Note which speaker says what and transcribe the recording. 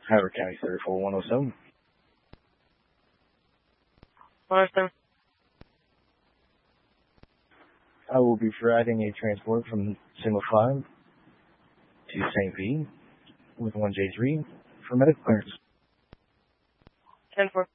Speaker 1: Howard County 34107.
Speaker 2: 107.
Speaker 1: I will be providing a transport from Single 5 to St. Pete with 1J3 for medical clearance.
Speaker 2: 10-4.